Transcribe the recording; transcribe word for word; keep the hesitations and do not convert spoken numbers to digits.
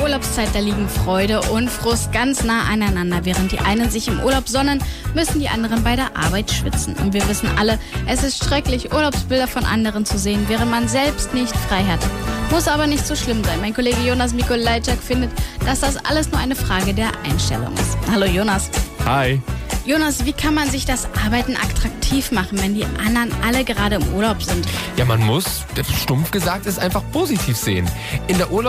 Urlaubszeit, da liegen Freude und Frust ganz nah aneinander. Während die einen sich im Urlaub sonnen, müssen die anderen bei der Arbeit schwitzen. Und wir wissen alle, es ist schrecklich, Urlaubsbilder von anderen zu sehen, während man selbst nicht frei hat. Muss aber nicht so schlimm sein. Mein Kollege Jonas Mikolajczak findet, dass das alles nur eine Frage der Einstellung ist. Hallo Jonas. Hi. Jonas, wie kann man sich das Arbeiten attraktiv machen, wenn die anderen alle gerade im Urlaub sind? Ja, man muss, stumpf gesagt, es einfach positiv sehen. In der Urlaub